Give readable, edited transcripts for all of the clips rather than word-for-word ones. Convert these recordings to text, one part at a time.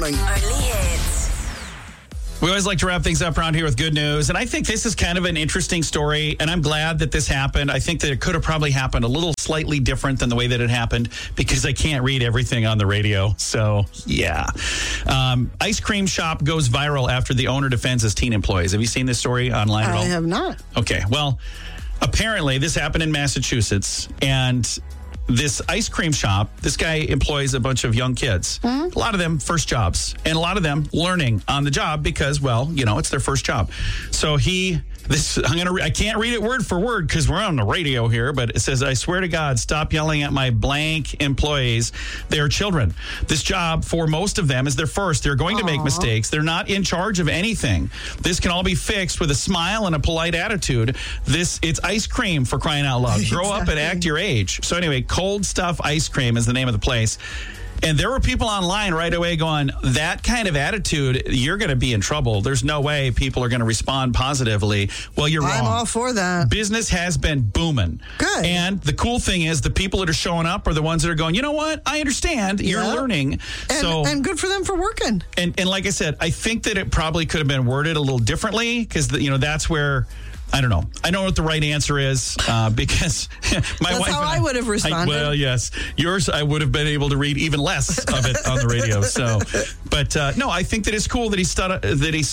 morning. Only hits. We always like to wrap things up around here with good news. And I think this is kind of an interesting story. And I'm glad that this happened. I think that it could have probably happened a little slightly different than the way that it happened because I can't read everything on the radio. So, yeah. Ice cream shop goes viral after the owner defends his teen employees. Have you seen this story online at all? I have not. Okay. Well, apparently this happened in Massachusetts. And this ice cream shop, this guy employs a bunch of young kids. A lot of them first jobs, and a lot of them learning on the job because, well, you know, it's their first job. So I can't read it word for word because we're on the radio here, but it says, I swear to God, stop yelling at my blank employees. They are children. This job, for most of them, is their first. They're going to make mistakes. They're not in charge of anything. This can all be fixed with a smile and a polite attitude. It's ice cream, for crying out loud. Grow up and act your age. So anyway, Cold Stuff Ice Cream is the name of the place. And there were people online right away going, that kind of attitude, you're going to be in trouble. There's no way people are going to respond positively. Well, you're wrong. I'm all for that. Business has been booming. Good. And the cool thing is the people that are showing up are the ones that are going, you know what? I understand. You're learning. And good for them for working. And like I said, I think that it probably could have been worded a little differently because, that's where... I don't know. I know what the right answer is because my wife. That's how and I would have responded. Well, yes, yours. I would have been able to read even less of it on the radio. So, but no, I think that it's cool that he stuck up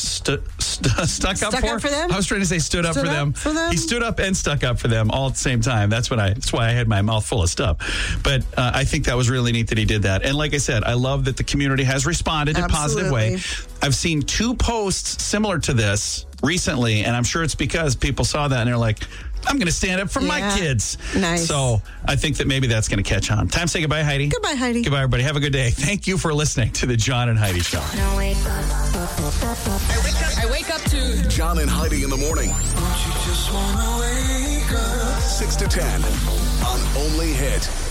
for them. I was trying to say stood up for them. He stood up and stuck up for them all at the same time. That's why I had my mouth full of stuff. But I think that was really neat that he did that. And like I said, I love that the community has responded in a positive way. I've seen 2 posts similar to this recently, and I'm sure it's because people saw that and they're like, I'm going to stand up for my kids. Nice. So I think that maybe that's going to catch on. Time to say goodbye, Heidi. Goodbye, Heidi. Goodbye, everybody. Have a good day. Thank you for listening to the John and Heidi Show. I wake up to John and Heidi in the morning. 6 to 10 on Only Hit.